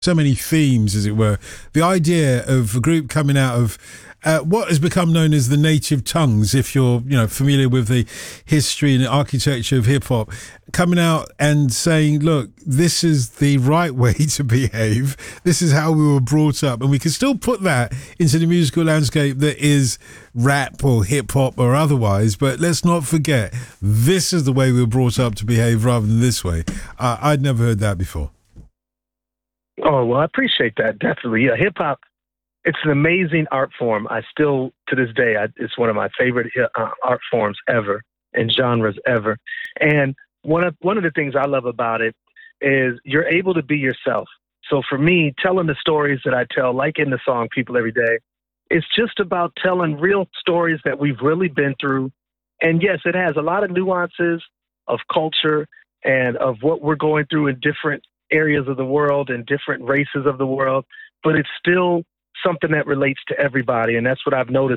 so many themes, as it were. The idea of a group coming out of what has become known as the native tongues, if you're familiar with the history and architecture of hip hop, coming out and saying, look, this is the right way to behave. This is how we were brought up. And we can still put that into the musical landscape that is rap or hip hop or otherwise. But let's not forget, this is the way we were brought up to behave rather than this way. I'd never heard that before. Oh, well, I appreciate that. Definitely. Yeah, hip hop, it's an amazing art form. I still, to this day, it's one of my favorite art forms ever and genres ever. And one of the things I love about it is you're able to be yourself. So for me, telling the stories that I tell, like in the song People Every Day, it's just about telling real stories that we've really been through. And yes, it has a lot of nuances of culture and of what we're going through in different areas of the world and different races of the world, but it's still something that relates to everybody. And that's what I've noticed